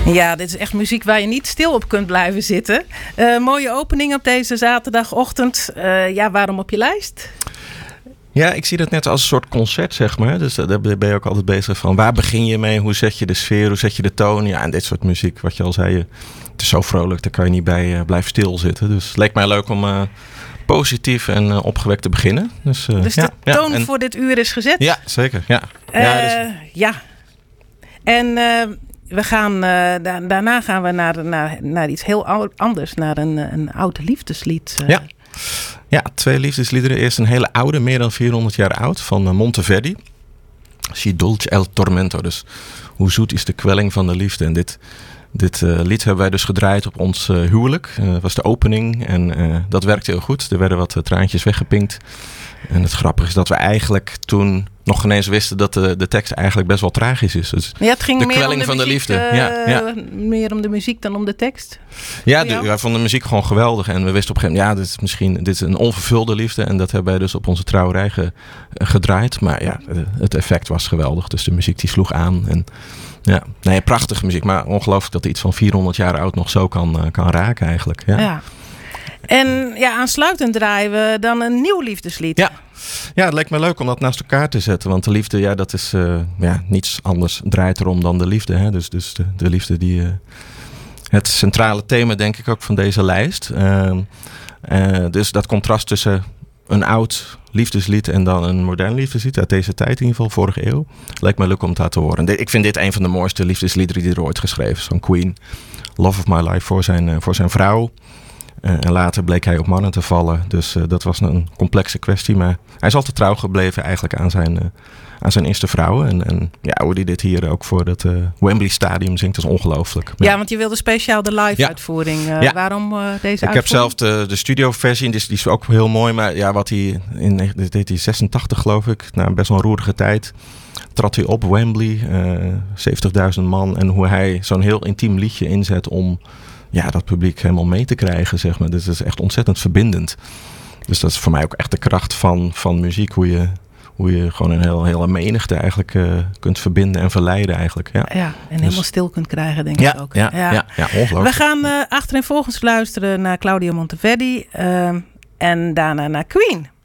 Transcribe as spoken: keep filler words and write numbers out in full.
Ja, dit is echt muziek waar je niet stil op kunt blijven zitten. Uh, mooie opening op deze zaterdagochtend. Uh, ja, waarom op je lijst? Ja, ik zie dat net als een soort concert, zeg maar. Dus daar ben je ook altijd bezig van. Waar begin je mee? Hoe zet je de sfeer? Hoe zet je de toon? Ja, en dit soort muziek, wat je al zei. Het is zo vrolijk, daar kan je niet bij uh, blijven stilzitten. Dus het leek mij leuk om uh, positief en uh, opgewekt te beginnen. Dus, uh, dus ja, de toon ja, en, voor dit uur is gezet? Ja, zeker. Ja. Uh, ja, dus, ja. En uh, we gaan, uh, da- daarna gaan we naar, naar, naar iets heel anders. Naar een, een oud liefdeslied. Uh. Ja. Ja, twee liefdesliederen. Eerst een hele oude, meer dan vierhonderd jaar oud, van uh, Monteverdi. Si dolce el tormento. Dus hoe zoet is de kwelling van de liefde. En dit, dit uh, lied hebben wij dus gedraaid op ons uh, huwelijk. Uh, dat was de opening en uh, dat werkte heel goed. Er werden wat uh, traantjes weggepinkt. En het grappige is dat we eigenlijk toen nog geen eens wisten dat de, de tekst eigenlijk best wel tragisch is. Dus ja, het ging de meer kwelling om de van muziek, de liefde. Uh, ja, ja. Meer om de muziek dan om de tekst. Ja, de, wij vonden de muziek gewoon geweldig. En we wisten op een gegeven moment, ja, dit is misschien dit is een onvervulde liefde. En dat hebben wij dus op onze trouwerij ge, gedraaid. Maar ja, het effect was geweldig. Dus de muziek die sloeg aan. En ja, nee, prachtige muziek. Maar ongelooflijk dat iets van vierhonderd jaar oud nog zo kan, kan raken eigenlijk. Ja. ja. En ja, aansluitend draaien we dan een nieuw liefdeslied. Ja. Ja, het leek me leuk om dat naast elkaar te zetten. Want de liefde, ja, dat is uh, ja, niets anders draait erom dan de liefde. Hè? Dus, dus de, de liefde die... Uh, het centrale thema, denk ik, ook van deze lijst. Uh, uh, dus dat contrast tussen een oud liefdeslied en dan een modern liefdeslied uit deze tijd, in ieder geval vorige eeuw. Lijkt me leuk om dat te horen. Ik vind dit een van de mooiste liefdesliederen die er ooit geschreven is. Van Queen, Love of My Life, voor zijn, uh, voor zijn vrouw. Uh, en later bleek hij op mannen te vallen. Dus uh, dat was een complexe kwestie. Maar hij is altijd trouw gebleven eigenlijk aan zijn, uh, aan zijn eerste vrouw. En, en ja, hoe hij dit hier ook voor het uh, Wembley Stadium zingt, is ongelooflijk. Ja, ja, want je wilde speciaal de live ja. uitvoering. Uh, ja. Waarom uh, deze Ik uitvoering? heb zelf de, de studioversie, die is, die is ook heel mooi. Maar ja, wat hij in negentien zesentachtig geloof ik, na best wel een roerige tijd, trad hij op Wembley, uh, zeventigduizend man. En hoe hij zo'n heel intiem liedje inzet om ja, dat publiek helemaal mee te krijgen, zeg maar. Dus dat is echt ontzettend verbindend. Dus dat is voor mij ook echt de kracht van, van muziek. Hoe je, hoe je gewoon een heel, hele menigte eigenlijk uh, kunt verbinden en verleiden eigenlijk. Ja, ja en helemaal dus stil kunt krijgen, denk ja, ik ook. Ja, ja. ja, ja ongelooflijk. We gaan uh, achterin volgens luisteren naar Claudio Monteverdi uh, en daarna naar Queen.